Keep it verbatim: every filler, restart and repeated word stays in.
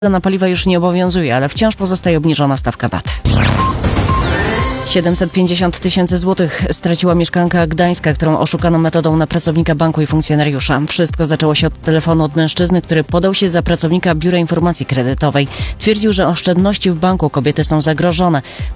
na paliwa już nie obowiązuje, ale wciąż pozostaje obniżona stawka V A T. siedemset pięćdziesiąt tysięcy złotych straciła mieszkanka Gdańska, którą oszukano metodą na pracownika banku i funkcjonariusza. Wszystko zaczęło się od telefonu od mężczyzny, który podał się za pracownika Biura Informacji Kredytowej. Twierdził, że oszczędności w banku kobiety są zagrożone.